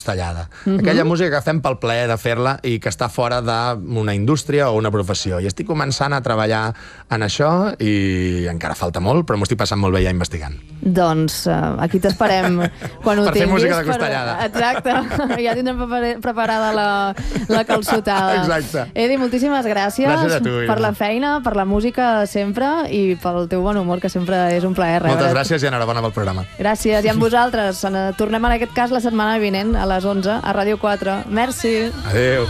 costellada. Aquella música que fem pel plaer de fer-la i que està fora d'una indústria o una professió. I estic començant a treballar en això i encara falta molt, però m'ho estic passant molt bé ja investigant. Doncs aquí t'esperem quan ho per tinguis. Fer música de costellada. Exacte. Ja tindrem preparada la calçotada. Exacte. Edi, moltíssimes gràcies. Gràcies a tu, per la feina, per la música sempre i pel teu bon humor, que sempre és un plaer rebre. Moltes gràcies i enhorabona pel programa. Gràcies. I amb vosaltres. Tornem en aquest cas la setmana vinent a les 11 a Ràdio 4. Merci. Adéu.